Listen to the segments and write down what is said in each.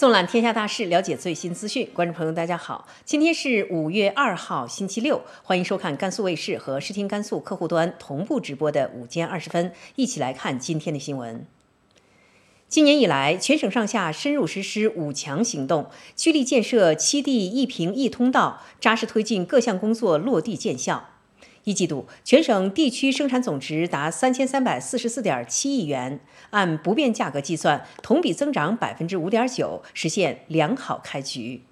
纵览天下大事，了解最新资讯。观众朋友，大家好，今天是5月2号，星期六，欢迎收看甘肃卫视和视听甘肃客户端同步直播的午间20分，一起来看今天的新闻。今年以来，全省上下深入实施5强行动，聚力建设7地1平1通道，扎实推进各项工作落地见效。一季度，全省地区生产总值达3344.7亿元，按不变价格计算，同比增长5.9%，实现良好开局。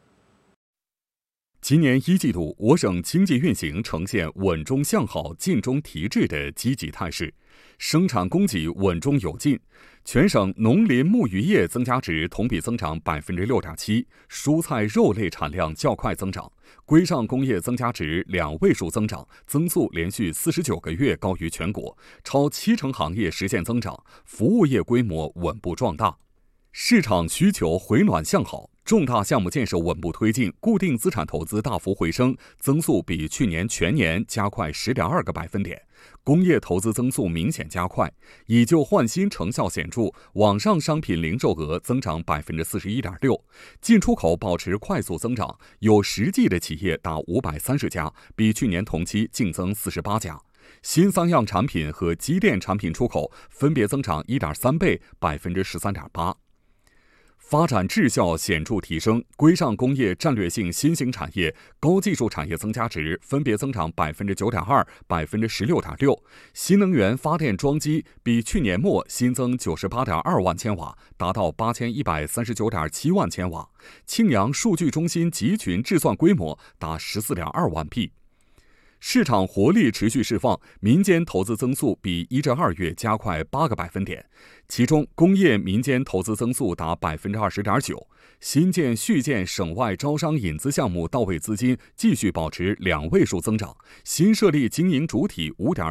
今年一季度，我省经济运行呈现稳中向好、进中提质的积极态势，生产供给稳中有进。全省农林牧渔业增加值同比增长6.7%，蔬菜肉类产量较快增长。规上工业增加值2位数增长，增速连续49个月高于全国，超70%行业实现增长，服务业规模稳步壮大。市场需求回暖向好，重大项目建设稳步推进，固定资产投资大幅回升，增速比去年全年加快10.2个百分点。工业投资增速明显加快，以旧换新成效显著，网上商品零售额增长41.6%，进出口保持快速增长，有实际的企业达530家，比去年同期净增48家。新三样产品和机电产品出口分别增长1.3倍，13.8%。发展质效显著提升，规上工业战略性新兴产业、高技术产业增加值分别增长9.2%、16.6%。新能源发电装机比去年末新增98.2万千瓦，达到8139.7万千瓦。庆阳数据中心集群制算规模达14.2万 P。市场活力持续释放，民间投资增速比1至2月加快8个百分点，其中工业民间投资增速达20.9%，新建续建省外招商引资项目到位资金继续保持2位数增长，新设立经营主体